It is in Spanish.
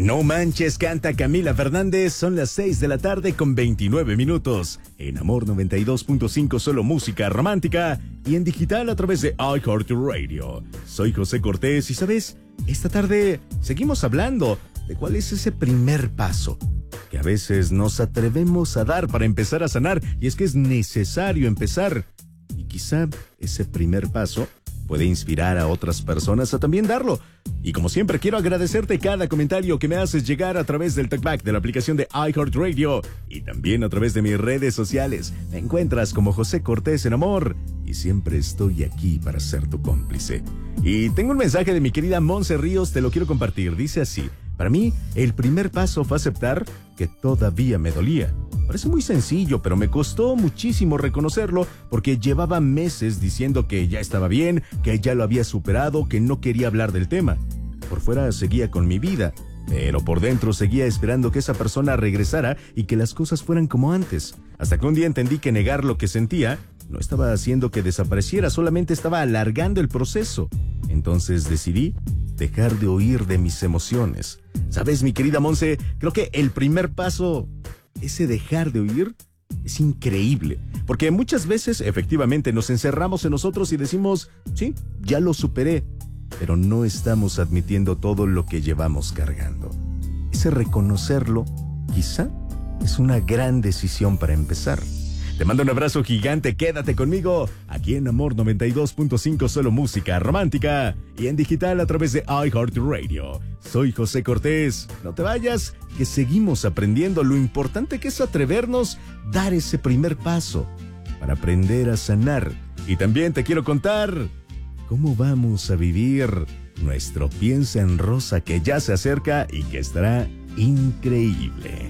No manches, canta Camila Fernández. Son las 6 de la tarde con 29 minutos. En Amor 92.5, solo música romántica. Y en digital a través de iHeartRadio. Soy José Cortés y, ¿sabes? Esta tarde seguimos hablando de cuál es ese primer paso que a veces nos atrevemos a dar para empezar a sanar. Y es que es necesario empezar. Y quizá ese primer paso puede inspirar a otras personas a también darlo. Y como siempre, quiero agradecerte cada comentario que me haces llegar a través del talkback de la aplicación de iHeartRadio y también a través de mis redes sociales. Me encuentras como José Cortés en Amor y siempre estoy aquí para ser tu cómplice. Y tengo un mensaje de mi querida Monse Ríos, te lo quiero compartir. Dice así: para mí, el primer paso fue aceptar que todavía me dolía. Parece muy sencillo, pero me costó muchísimo reconocerlo porque llevaba meses diciendo que ya estaba bien, que ya lo había superado, que no quería hablar del tema. Por fuera seguía con mi vida, pero por dentro seguía esperando que esa persona regresara y que las cosas fueran como antes. Hasta que un día entendí que negar lo que sentía no estaba haciendo que desapareciera, solamente estaba alargando el proceso. Entonces decidí dejar de huir de mis emociones. ¿Sabes, mi querida Monse? Creo que el primer paso, ese dejar de huir, es increíble. Porque muchas veces, efectivamente, nos encerramos en nosotros y decimos, sí, ya lo superé. Pero no estamos admitiendo todo lo que llevamos cargando. Ese reconocerlo, quizá, es una gran decisión para empezar. Te mando un abrazo gigante, quédate conmigo, aquí en Amor 92.5, solo música romántica, y en digital a través de iHeartRadio. Soy José Cortés, no te vayas, que seguimos aprendiendo lo importante que es atrevernos, dar ese primer paso, para aprender a sanar. Y también te quiero contar cómo vamos a vivir nuestro Piensa en Rosa, que ya se acerca y que estará increíble.